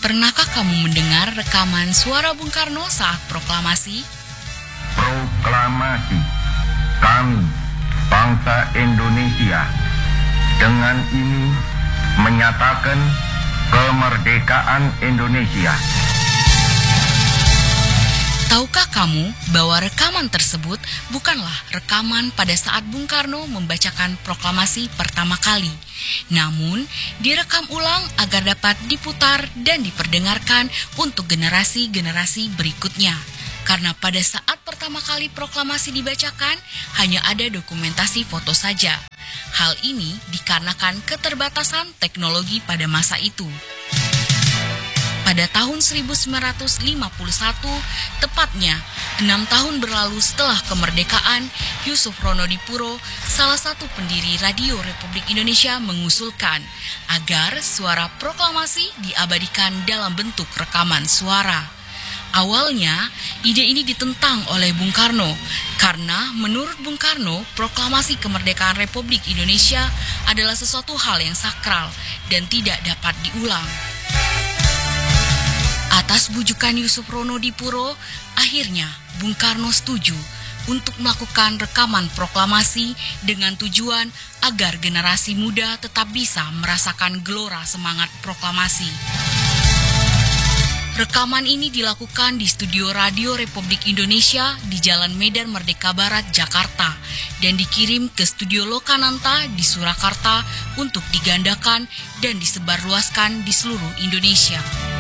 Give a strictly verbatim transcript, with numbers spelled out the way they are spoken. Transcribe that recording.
Pernahkah kamu mendengar rekaman suara Bung Karno saat proklamasi? Proklamasi kami, bangsa Indonesia, dengan ini menyatakan kemerdekaan Indonesia. Tahukah kamu bahwa rekaman tersebut bukanlah rekaman pada saat Bung Karno membacakan proklamasi pertama kali, namun direkam ulang agar dapat diputar dan diperdengarkan untuk generasi-generasi berikutnya. Karena pada saat pertama kali proklamasi dibacakan, hanya ada dokumentasi foto saja. Hal ini dikarenakan keterbatasan teknologi pada masa itu. Pada tahun seribu sembilan ratus lima puluh satu, tepatnya enam tahun berlalu setelah kemerdekaan, Yusuf Ronodipuro, salah satu pendiri Radio Republik Indonesia, mengusulkan agar suara proklamasi diabadikan dalam bentuk rekaman suara. Awalnya, ide ini ditentang oleh Bung Karno karena menurut Bung Karno, proklamasi kemerdekaan Republik Indonesia adalah sesuatu hal yang sakral dan tidak dapat diulang. Atas bujukan Yusuf Ronodipuro, akhirnya Bung Karno setuju untuk melakukan rekaman proklamasi dengan tujuan agar generasi muda tetap bisa merasakan gelora semangat proklamasi. Rekaman ini dilakukan di studio Radio Republik Indonesia di Jalan Medan Merdeka Barat, Jakarta, dan dikirim ke studio Lokananta di Surakarta untuk digandakan dan disebarluaskan di seluruh Indonesia.